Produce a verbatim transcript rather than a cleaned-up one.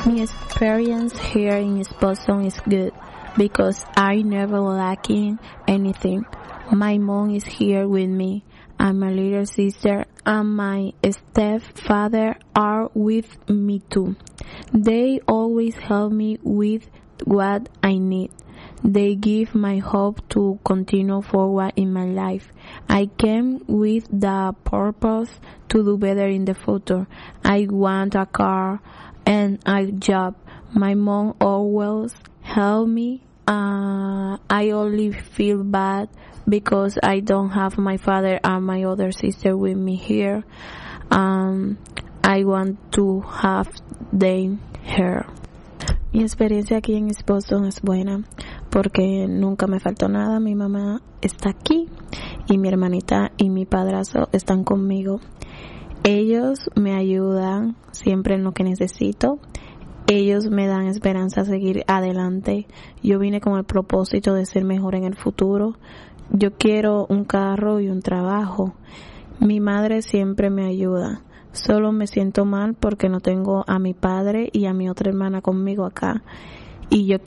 My experience here in Boston is good because I never lacking anything. My mom is here with me, and my little sister and my stepfather are with me too. They always help me with what I need. They give my hope to continue forward in my life. I came with the purpose to do better in the future. I want a car and a job. My mom always help me. Uh, I only feel bad because I don't have my father and my other sister with me here. Um, I want to have them here. Mi experiencia aquí en East Boston es buena porque nunca me faltó nada. Mi mamá está aquí y mi hermanita y mi padrastro están conmigo. Ellos me ayudan siempre en lo que necesito. Ellos me dan esperanza a seguir adelante. Yo vine con el propósito de ser mejor en el futuro. Yo quiero un carro y un trabajo. Mi madre siempre me ayuda. Solo me siento mal porque no tengo a mi padre y a mi otra hermana conmigo acá. Y yo